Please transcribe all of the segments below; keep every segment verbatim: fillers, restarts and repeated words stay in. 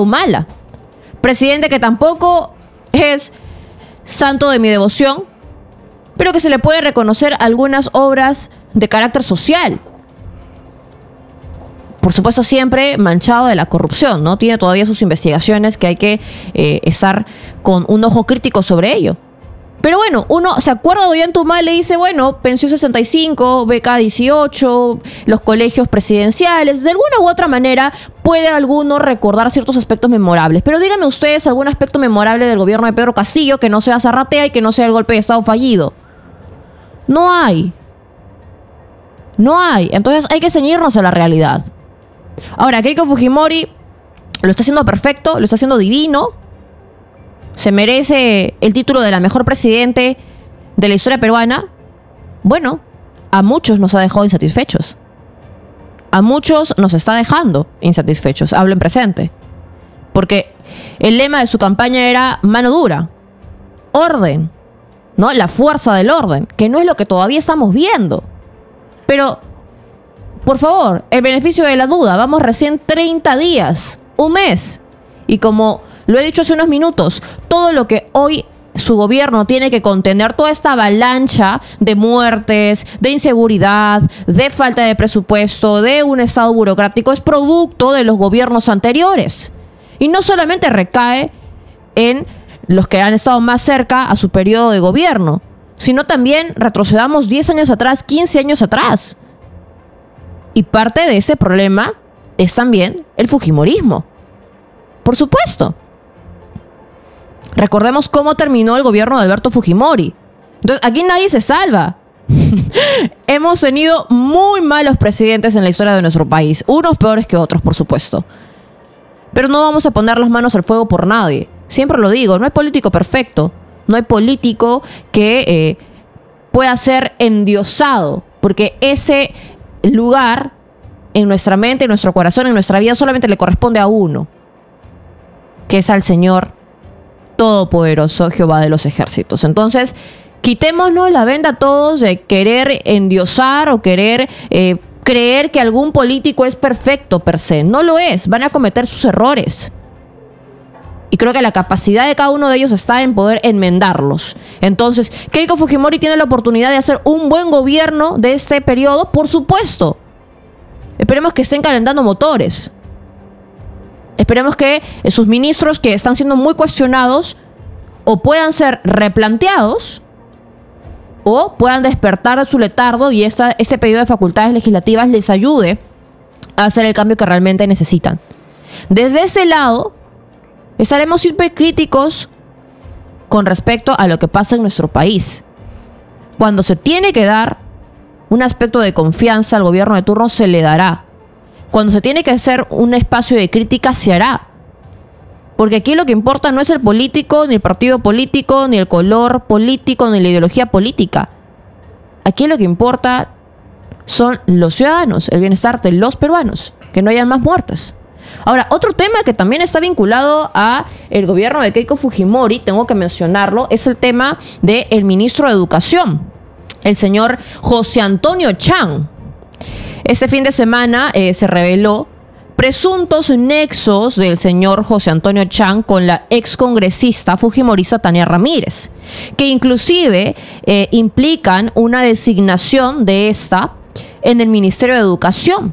Humala. Presidente que tampoco es santo de mi devoción, pero que se le puede reconocer algunas obras de carácter social. Por supuesto, siempre manchado de la corrupción, ¿no? Tiene todavía sus investigaciones que hay que eh, estar con un ojo crítico sobre ello. Pero bueno, uno se acuerda de Ollantaytamala y dice, bueno, pensión sesenta y cinco, beca dieciocho, los colegios presidenciales. De alguna u otra manera puede alguno recordar ciertos aspectos memorables. Pero díganme ustedes algún aspecto memorable del gobierno de Pedro Castillo que no sea Zarratea y que no sea el golpe de Estado fallido. No hay. No hay. Entonces hay que ceñirnos a la realidad. Ahora, Keiko Fujimori lo está haciendo perfecto, lo está haciendo divino. Se merece el título de la mejor presidente de la historia peruana. Bueno, a muchos nos ha dejado insatisfechos. A muchos nos está dejando insatisfechos. Hablo en presente. Porque el lema de su campaña era mano dura, orden, ¿no? La fuerza del orden, que no es lo que todavía estamos viendo. Pero, por favor, el beneficio de la duda. Vamos recién treinta días, un mes. Y como lo he dicho hace unos minutos, todo lo que hoy su gobierno tiene que contener, toda esta avalancha de muertes, de inseguridad, de falta de presupuesto, de un estado burocrático, es producto de los gobiernos anteriores. Y no solamente recae en los que han estado más cerca a su periodo de gobierno, sino también retrocedamos diez años atrás, quince años atrás. Y parte de ese problema es también el fujimorismo. Por supuesto. Recordemos cómo terminó el gobierno de Alberto Fujimori. Entonces, aquí nadie se salva. Hemos tenido muy malos presidentes en la historia de nuestro país. Unos peores que otros, por supuesto. Pero no vamos a poner las manos al fuego por nadie. Siempre lo digo, no hay político perfecto. No hay político que eh, pueda ser endiosado. Porque ese lugar en nuestra mente, en nuestro corazón, en nuestra vida, solamente le corresponde a uno. Que es al Señor Todopoderoso, Jehová de los ejércitos. Entonces, quitémonos la venda a todos de querer endiosar o querer eh, creer que algún político es perfecto per se. No lo es, van a cometer sus errores. Y creo que la capacidad de cada uno de ellos está en poder enmendarlos. Entonces, Keiko Fujimori tiene la oportunidad de hacer un buen gobierno de este periodo, por supuesto. Esperemos que estén calentando motores. Esperemos que sus ministros, que están siendo muy cuestionados, o puedan ser replanteados o puedan despertar de su letargo y esta, este periodo de facultades legislativas les ayude a hacer el cambio que realmente necesitan. Desde ese lado, estaremos siempre críticos con respecto a lo que pasa en nuestro país. Cuando se tiene que dar un aspecto de confianza al gobierno de turno, se le dará. Cuando se tiene que hacer un espacio de crítica, se hará. Porque aquí lo que importa no es el político, ni el partido político, ni el color político, ni la ideología política. Aquí lo que importa son los ciudadanos, el bienestar de los peruanos, que no hayan más muertes. Ahora, otro tema que también está vinculado a el gobierno de Keiko Fujimori, tengo que mencionarlo, es el tema del ministro de Educación, el señor José Antonio Chang. Este fin de semana eh, se reveló presuntos nexos del señor José Antonio Chang con la excongresista fujimorista Tania Ramírez, que inclusive eh, implican una designación de esta en el Ministerio de Educación.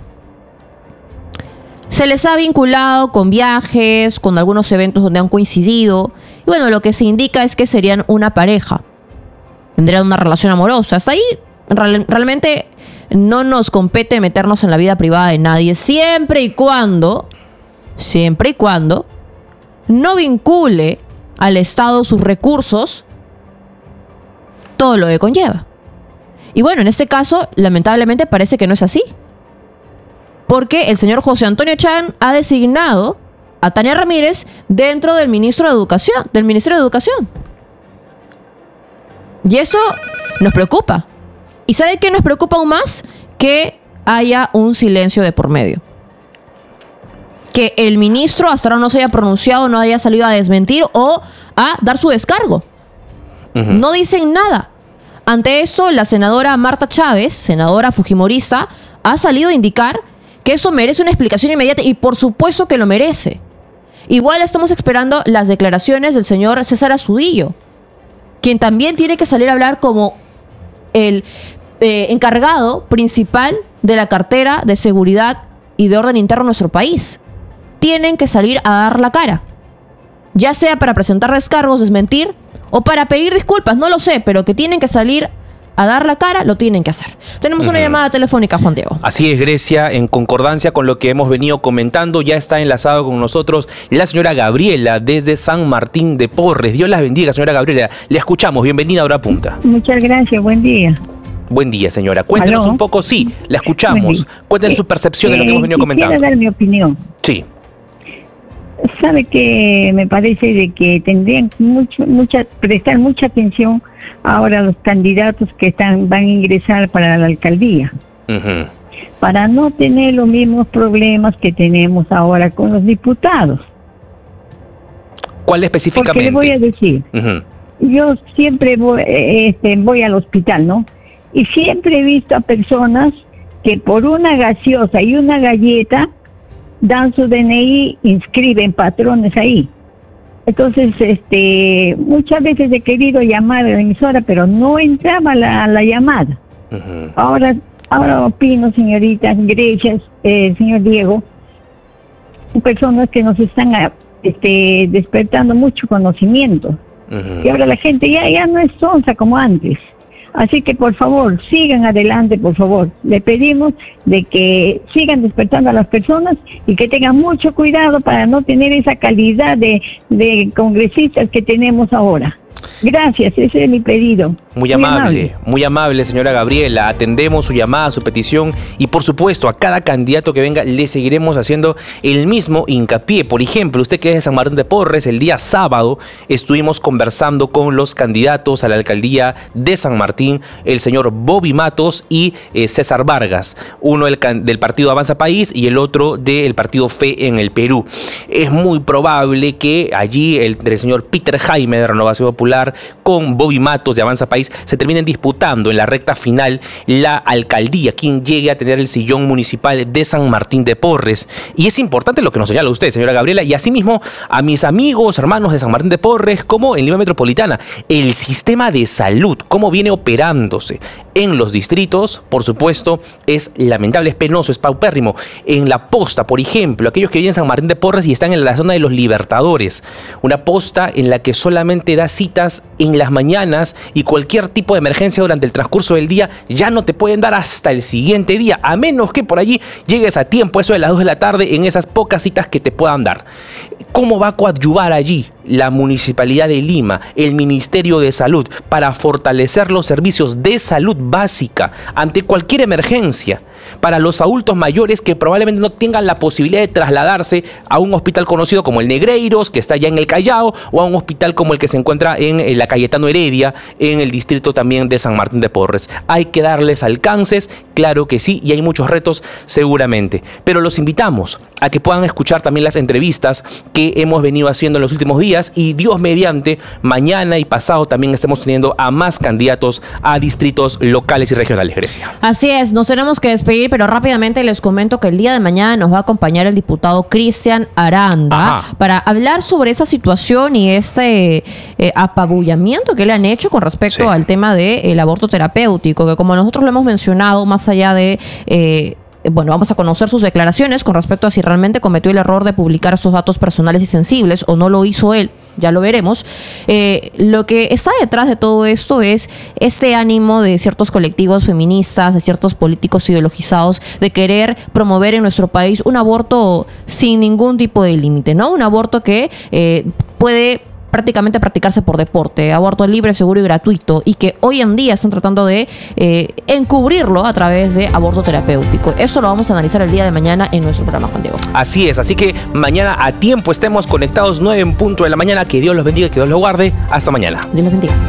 Se les ha vinculado con viajes, con algunos eventos donde han coincidido, y bueno, lo que se indica es que serían una pareja, tendrían una relación amorosa. Hasta ahí real, realmente no nos compete meternos en la vida privada de nadie, siempre y cuando, siempre y cuando no vincule al Estado sus recursos, todo lo que conlleva. Y bueno, en este caso, lamentablemente parece que no es así. Porque el señor José Antonio Chang ha designado a Tania Ramírez dentro del ministro de Educación, del Ministerio de Educación. Y esto nos preocupa. ¿Y sabe qué nos preocupa aún más? Que haya un silencio de por medio. Que el ministro hasta ahora no se haya pronunciado, no haya salido a desmentir o a dar su descargo. Uh-huh. No dicen nada. Ante esto, la senadora Marta Chávez, senadora fujimorista, ha salido a indicar que esto merece una explicación inmediata, y por supuesto que lo merece. Igual estamos esperando las declaraciones del señor César Astudillo, quien también tiene que salir a hablar como el eh, encargado principal de la cartera de seguridad y de orden interno en nuestro país. Tienen que salir a dar la cara, ya sea para presentar descargos, desmentir o para pedir disculpas, no lo sé, pero que tienen que salir a dar la cara, lo tienen que hacer. Tenemos una uh-huh. llamada telefónica, Juan Diego. Así es, Grecia, en concordancia con lo que hemos venido comentando, ya está enlazado con nosotros la señora Gabriela desde San Martín de Porres. Dios las bendiga, señora Gabriela. Le escuchamos, bienvenida a Hora Punta. Muchas gracias, buen día. Buen día, señora. Cuéntenos ¿Aló? un poco, sí, la escuchamos. Cuéntenos eh, su percepción eh, de lo que hemos venido comentando. Quiero dar mi opinión. Sí. Sabe que me parece de que tendrían mucho, mucha, prestar mucha atención ahora a los candidatos que están van a ingresar para la alcaldía, uh-huh. para no tener los mismos problemas que tenemos ahora con los diputados. ¿Cuál específicamente? Porque le voy a decir, uh-huh. yo siempre voy, este, voy al hospital, ¿no? Y siempre he visto a personas que por una gaseosa y una galleta dan su D N I, inscriben patrones ahí. Entonces, este, muchas veces he querido llamar a la emisora, pero no entraba la, la llamada. Uh-huh. Ahora, ahora opino, señorita Grecia, eh, señor Diego, personas que nos están este, despertando mucho conocimiento. Uh-huh. Y ahora la gente ya, ya no es sonsa como antes. Así que, por favor, sigan adelante, por favor. Le pedimos de que sigan despertando a las personas y que tengan mucho cuidado para no tener esa calidad de, de congresistas que tenemos ahora. Gracias, ese es mi pedido. Muy, muy amable, amable, muy amable, señora Gabriela. Atendemos su llamada, su petición y, por supuesto, a cada candidato que venga le seguiremos haciendo el mismo hincapié. Por ejemplo, usted que es de San Martín de Porres, el día sábado estuvimos conversando con los candidatos a la alcaldía de San Martín, el señor Bobby Matos y eh, César Vargas, uno del, del partido Avanza País y el otro del partido Fe en el Perú. Es muy probable que allí el, el señor Peter Jaime de Renovación Popular con Bobby Matos de Avanza País se terminen disputando en la recta final la alcaldía, quien llegue a tener el sillón municipal de San Martín de Porres. Y es importante lo que nos señala usted, señora Gabriela, y asimismo a mis amigos, hermanos de San Martín de Porres, como en Lima Metropolitana, el sistema de salud, cómo viene operándose en los distritos, por supuesto, es lamentable, es penoso, es paupérrimo. En la posta, por ejemplo, aquellos que viven en San Martín de Porres y están en la zona de los Libertadores, una posta en la que solamente da citas en las mañanas y cualquier tipo de emergencia durante el transcurso del día ya no te pueden dar hasta el siguiente día, a menos que por allí llegues a tiempo, eso de las dos de la tarde, en esas pocas citas que te puedan dar. ¿Cómo va a coadyuvar allí la Municipalidad de Lima, el Ministerio de Salud, para fortalecer los servicios de salud básica ante cualquier emergencia para los adultos mayores que probablemente no tengan la posibilidad de trasladarse a un hospital conocido como el Negreiros, que está allá en el Callao, o a un hospital como el que se encuentra en, en la Cayetano Heredia, en el distrito también de San Martín de Porres? Hay que darles alcances, claro que sí, y hay muchos retos seguramente, pero los invitamos a que puedan escuchar también las entrevistas que hemos venido haciendo en los últimos días, y Dios mediante, mañana y pasado también estemos teniendo a más candidatos a distritos locales y regionales, Grecia. Así es, nos tenemos que despedir, pero rápidamente les comento que el día de mañana nos va a acompañar el diputado Cristian Aranda Ajá. para hablar sobre esa situación y este eh, apabullamiento que le han hecho con respecto sí. al tema del aborto terapéutico, que como nosotros lo hemos mencionado, más allá de... Eh, Bueno, vamos a conocer sus declaraciones con respecto a si realmente cometió el error de publicar estos datos personales y sensibles o no lo hizo él, ya lo veremos. Eh, lo que está detrás de todo esto es este ánimo de ciertos colectivos feministas, de ciertos políticos ideologizados, de querer promover en nuestro país un aborto sin ningún tipo de límite, ¿no? Un aborto que eh, puede prácticamente practicarse por deporte, aborto libre, seguro y gratuito, y que hoy en día están tratando de eh, encubrirlo a través de aborto terapéutico. Eso lo vamos a analizar el día de mañana en nuestro programa, Juan Diego. Así es, así que mañana a tiempo estemos conectados, nueve en punto de la mañana. Que Dios los bendiga, que Dios los guarde. Hasta mañana. Dios los bendiga.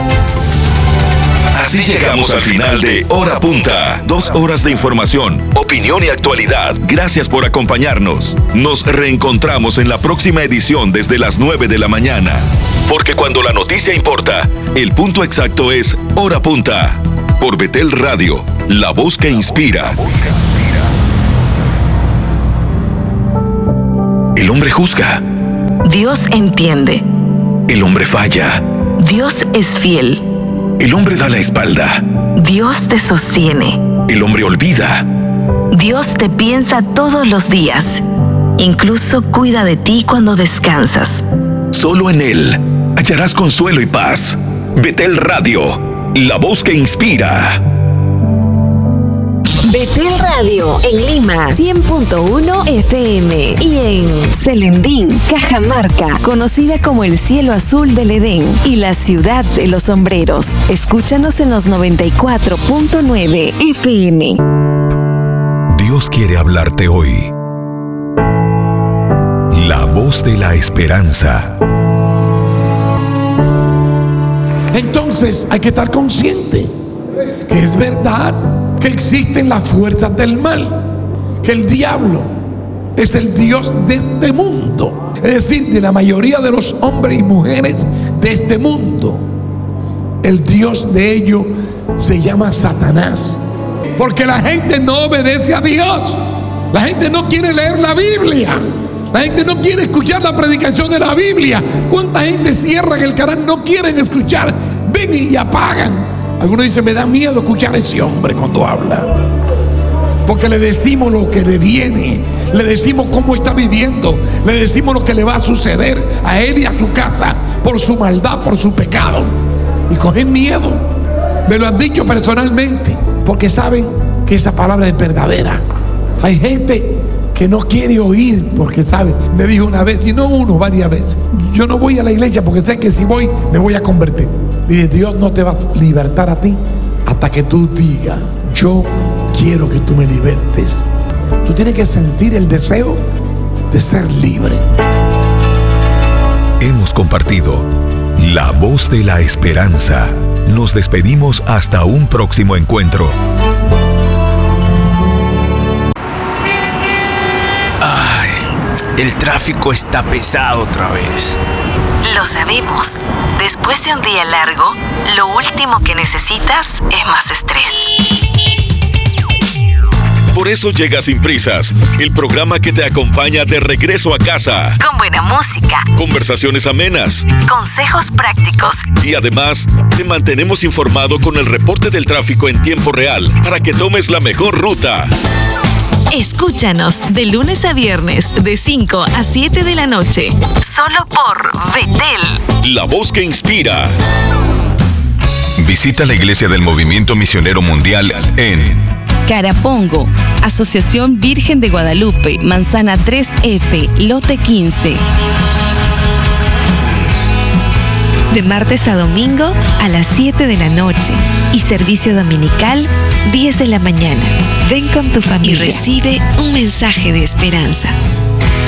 Así llegamos al final de Hora Punta. Dos horas de información, opinión y actualidad. Gracias por acompañarnos. Nos reencontramos en la próxima edición desde las nueve de la mañana. Porque cuando la noticia importa, el punto exacto es Hora Punta. Por Betel Radio, la voz que inspira. El hombre juzga, Dios entiende. El hombre falla. Dios es fiel. El hombre da la espalda. Dios te sostiene. El hombre olvida. Dios te piensa todos los días. Incluso cuida de ti cuando descansas. Solo en Él hallarás consuelo y paz. Betel Radio, la voz que inspira. Betel Radio en Lima, cien punto uno F M, y en Selendín, Cajamarca, conocida como el cielo azul del Edén y la ciudad de los sombreros. Escúchanos en los noventa y cuatro punto nueve F M. Dios quiere hablarte hoy. La voz de la esperanza. Entonces hay que estar consciente que es verdad que existen las fuerzas del mal, que el diablo es el Dios de este mundo, es decir, de la mayoría de los hombres y mujeres de este mundo. El Dios de ellos se llama Satanás, porque la gente no obedece a Dios. La gente no quiere leer la Biblia. La gente no quiere escuchar la predicación de la Biblia. ¿Cuánta gente cierra en el canal? No quieren escuchar. Ven y apagan. Algunos dicen, me da miedo escuchar a ese hombre cuando habla, porque le decimos lo que le viene, le decimos cómo está viviendo, le decimos lo que le va a suceder a él y a su casa por su maldad, por su pecado, y cogen miedo. Me lo han dicho personalmente, porque saben que esa palabra es verdadera. Hay gente que no quiere oír, porque sabe, me dijo una vez, y no uno, varias veces, yo no voy a la iglesia porque sé que si voy me voy a convertir. Y Dios no te va a libertar a ti hasta que tú digas, yo quiero que tú me libertes. Tú tienes que sentir el deseo de ser libre. Hemos compartido la voz de la esperanza. Nos despedimos hasta un próximo encuentro. Ay, el tráfico está pesado otra vez. Lo sabemos. Después de un día largo, lo último que necesitas es más estrés. Por eso llega Sin Prisas, el programa que te acompaña de regreso a casa. Con buena música, Conversaciones amenas consejos prácticos y además te mantenemos informado con el reporte del tráfico en tiempo real para que tomes la mejor ruta. Escúchanos de lunes a viernes de cinco a siete de la noche, solo por Betel, la voz que inspira. Visita la Iglesia del Movimiento Misionero Mundial en Carapongo, Asociación Virgen de Guadalupe, Manzana tres F, Lote quince. De martes a domingo a las siete de la noche y servicio dominical diez de la mañana. Ven con tu familia y recibe un mensaje de esperanza.